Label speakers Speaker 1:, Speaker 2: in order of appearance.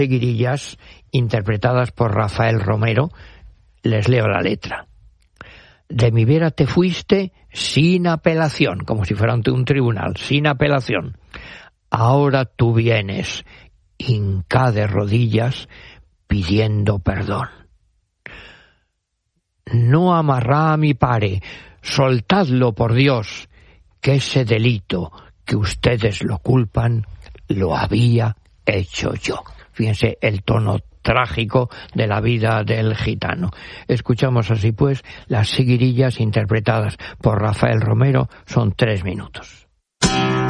Speaker 1: seguidillas interpretadas por Rafael Romero. Les leo la letra. De mi vera te fuiste sin apelación, como si fuera ante un tribunal, sin apelación. Ahora tú vienes, hinca de rodillas, pidiendo perdón. No amarrá a mi pare, soltadlo por Dios, que ese delito que ustedes lo culpan, lo había hecho yo. Fíjense el tono trágico de la vida del gitano. Escuchamos así pues las seguidillas interpretadas por Rafael Romero, son 3 minutos.